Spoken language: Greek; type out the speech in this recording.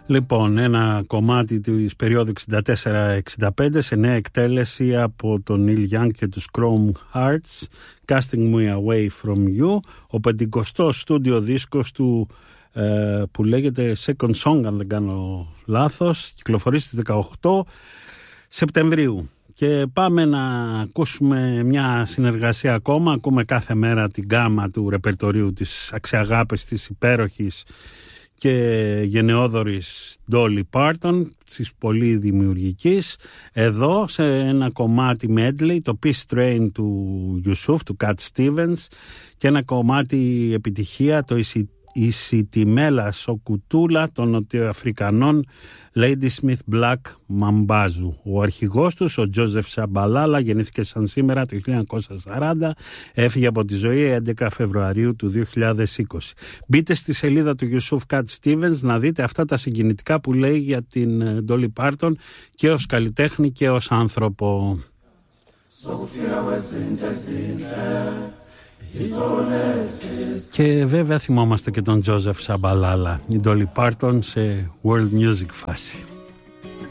Λοιπόν, ένα κομμάτι της περίοδου 64-65 σε νέα εκτέλεση από τον Neil Young και τους Chrome Hearts, Casting Me Away From You, ο 50ος στούντιο δίσκος του που λέγεται Second Song, αν δεν κάνω λάθος, κυκλοφορεί στις 18 Σεπτεμβρίου. Και πάμε να ακούσουμε μια συνεργασία ακόμα. Ακούμε κάθε μέρα την γκάμα του ρεπερτορίου της αξιαγάπης, της υπέροχης και γενναιόδωρης Dolly Parton, της πολύ δημιουργικής. Εδώ σε ένα κομμάτι medley, το Peace Train του Yusuf, του Cat Stevens, και ένα κομμάτι επιτυχία, το η Σιτιμέλα Σοκουτούλα των Νοτιοαφρικανών Lady Smith Black Mambazo. Ο αρχηγός τους, ο Τζόζεφ Σαμπαλάλα, γεννήθηκε σαν σήμερα το 1940, έφυγε από τη ζωή 11 Φεβρουαρίου του 2020. Μπείτε στη σελίδα του Yusuf Cat Stevens να δείτε αυτά τα συγκινητικά που λέει για την Dolly Parton και ως καλλιτέχνη και ως άνθρωπο. Και βέβαια θυμόμαστε και τον Τζόζεφ Σαμπαλάλα, η Dolly Parton σε world music φάση.